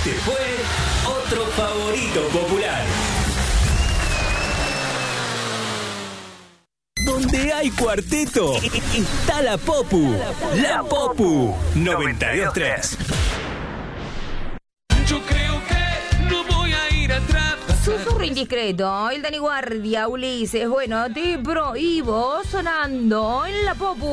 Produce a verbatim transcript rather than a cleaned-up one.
Este fue otro favorito popular. Donde hay cuarteto, está la Popu. La Popu noventa y dos tres. Yo creo que no voy a ir atrás. Susurro indiscreto, el Dani Guardia, Ulises. Bueno, te prohíbo sonando en la Popu.